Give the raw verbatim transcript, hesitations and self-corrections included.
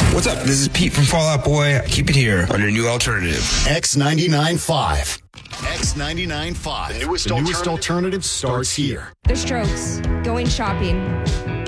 What's up? This is Pete from Fall Out Boy. Keep it here on your new alternative. X ninety-nine point five. X ninety-nine point five. The newest, the newest alternative starts here. The Strokes, Going Shopping.